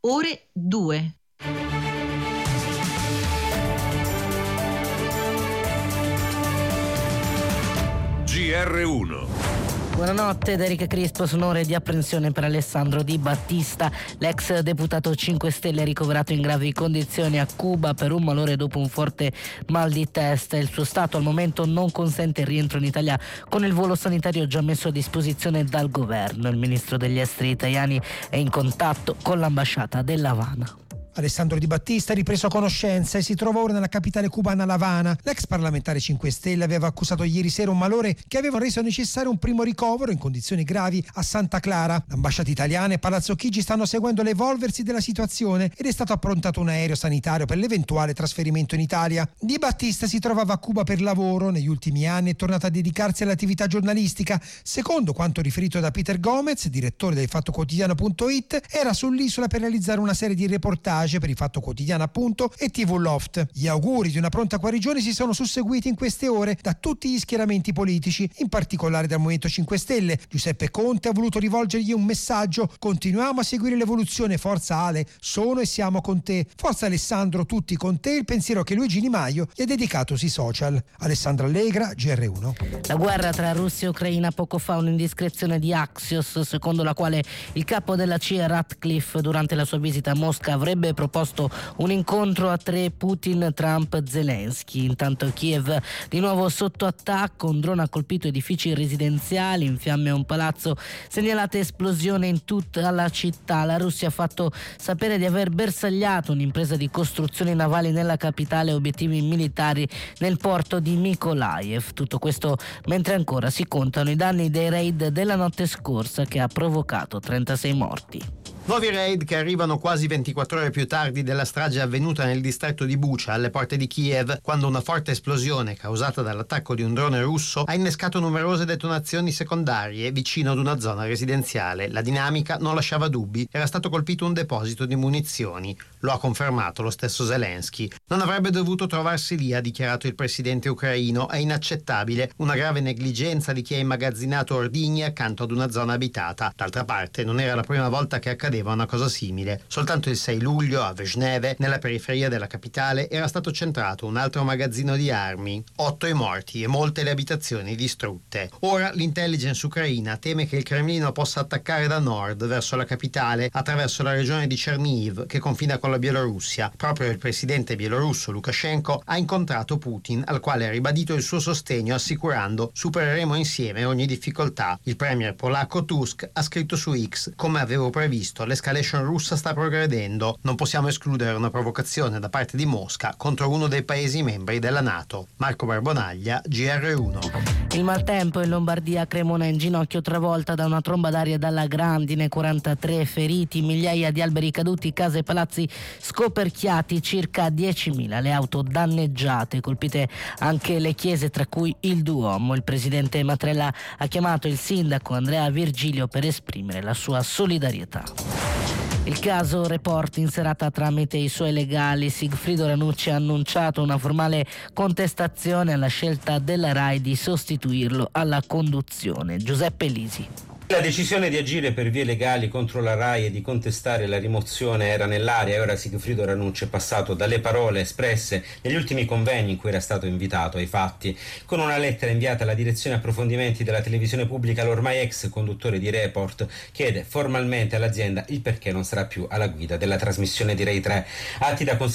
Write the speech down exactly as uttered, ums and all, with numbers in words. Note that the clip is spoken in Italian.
ore due. G R uno. Buonanotte, da Erika Crispo. Sono ore di apprensione per Alessandro Di Battista, l'ex deputato cinque Stelle ricoverato in gravi condizioni a Cuba per un malore dopo un forte mal di testa. Il suo stato al momento non consente il rientro in Italia con il volo sanitario già messo a disposizione dal governo. Il ministro degli esteri italiani è in contatto con l'ambasciata dell'Havana. Alessandro Di Battista ha ripreso conoscenza e si trova ora nella capitale cubana L'Havana. L'ex parlamentare cinque Stelle aveva accusato ieri sera un malore che aveva reso necessario un primo ricovero in condizioni gravi a Santa Clara. L'ambasciata italiana e Palazzo Chigi stanno seguendo l'evolversi della situazione ed è stato approntato un aereo sanitario per l'eventuale trasferimento in Italia. Di Battista si trovava a Cuba per lavoro. Negli ultimi anni è tornato a dedicarsi all'attività giornalistica. Secondo quanto riferito da Peter Gomez, direttore del Fatto Quotidiano punto it, era sull'isola per realizzare una serie di reportage per il Fatto Quotidiano appunto e tivù Loft. Gli auguri di una pronta guarigione si sono susseguiti in queste ore da tutti gli schieramenti politici, in particolare dal Movimento cinque Stelle. Giuseppe Conte ha voluto rivolgergli un messaggio: continuiamo a seguire l'evoluzione, forza Ale, sono e siamo con te, forza Alessandro, tutti con te, il pensiero che Luigi Di Maio gli ha dedicato sui social. Alessandro Allegra, G R uno. La guerra tra Russia e Ucraina. Poco fa un'indiscrezione di Axios secondo la quale il capo della C I A Ratcliffe durante la sua visita a Mosca avrebbe proposto un incontro a tre Putin, Trump, Zelensky. Intanto Kiev di nuovo sotto attacco, un drone ha colpito edifici residenziali, in fiamme un palazzo, segnalate esplosione in tutta la città. La Russia ha fatto sapere di aver bersagliato un'impresa di costruzioni navali nella capitale e obiettivi militari nel porto di Mykolaiv. Tutto questo mentre ancora si contano i danni dei raid della notte scorsa che ha provocato trentasei morti. Nuovi raid che arrivano quasi ventiquattro ore più tardi della strage avvenuta nel distretto di Bucha, alle porte di Kiev, quando una forte esplosione causata dall'attacco di un drone russo ha innescato numerose detonazioni secondarie vicino ad una zona residenziale. La dinamica non lasciava dubbi, era stato colpito un deposito di munizioni. Lo ha confermato lo stesso Zelensky. Non avrebbe dovuto trovarsi lì, ha dichiarato il presidente ucraino. È inaccettabile, una grave negligenza di chi ha immagazzinato ordigni accanto ad una zona abitata. D'altra parte non era la prima volta che accadeva una cosa simile. Soltanto il sei luglio a Vezhneve, nella periferia della capitale, era stato centrato un altro magazzino di armi. Otto i morti e molte le abitazioni distrutte. Ora l'intelligence ucraina teme che il Cremlino possa attaccare da nord verso la capitale attraverso la regione di Chernihiv che confina con la Bielorussia. Proprio il presidente bielorusso Lukashenko ha incontrato Putin, al quale ha ribadito il suo sostegno assicurando: supereremo insieme ogni difficoltà. Il premier polacco Tusk ha scritto su X: come avevo previsto, l'escalation russa sta progredendo. Non possiamo escludere una provocazione da parte di Mosca contro uno dei paesi membri della NATO. Marco Barbonaglia, G R uno. Il maltempo in Lombardia, Cremona in ginocchio travolta da una tromba d'aria dalla grandine, quarantatré feriti, migliaia di alberi caduti, case e palazzi scoperchiati, circa diecimila le auto danneggiate, colpite anche le chiese tra cui il Duomo. Il presidente Mattarella ha chiamato il sindaco Andrea Virgilio per esprimere la sua solidarietà. Il caso Report in serata tramite i suoi legali. Sigfrido Ranucci ha annunciato una formale contestazione alla scelta della RAI di sostituirlo alla conduzione. Giuseppe Lisi. La decisione di agire per vie legali contro la RAI e di contestare la rimozione era nell'aria e ora Sigfrido Ranucci è passato dalle parole espresse negli ultimi convegni in cui era stato invitato ai fatti. Con una lettera inviata alla direzione approfondimenti della televisione pubblica, l'ormai ex conduttore di Report chiede formalmente all'azienda il perché non sarà più alla guida della trasmissione di Rai tre. Atti da